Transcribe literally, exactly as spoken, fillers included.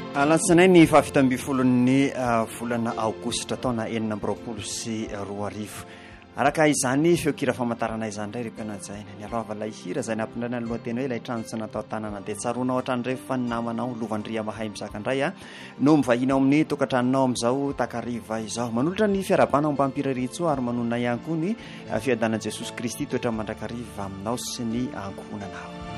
Alatsanay ny fahafitambifolon'ny volana aogositra taona enina amby roapolo sy roa arivo. Araka izany feokira famantarana izany indray ry mpianatsaina. Ny aloha ilay hira izay nampindraina ny lohateny hoe ilay trano tsy natao tanana dia tsaroana ohatrany rehefa ny namanao lovandria mahay mizaka indray a no mivahina ao amin'ny tokantranonao amin'izao takariva izao. Manolotra ny fiarabana ao mbampiraritsoa ary manonona ihany koa ny fiadanan'i Jesosy Kristy toetra mandrakariva aminao sy ny ankohonanao.